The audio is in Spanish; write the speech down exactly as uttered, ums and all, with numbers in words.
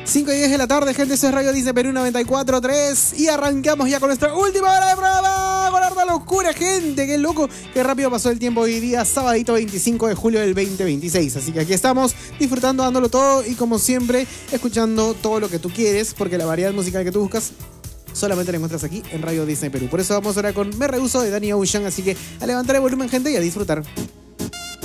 cinco y diez de la tarde, gente, eso es Radio Disney Perú noventa y cuatro punto tres y arrancamos ya con nuestra última hora de programa, con harta locura, gente, qué loco, qué rápido pasó el tiempo hoy día, sabadito veinticinco de julio del veinte veintiséis, así que aquí estamos disfrutando, dándolo todo y como siempre, escuchando todo lo que tú quieres, porque la variedad musical que tú buscas solamente la encuentras aquí en Radio Disney Perú. Por eso vamos ahora con Me Rehuso de Danny Ocean, así que a levantar el volumen, gente, y a disfrutar.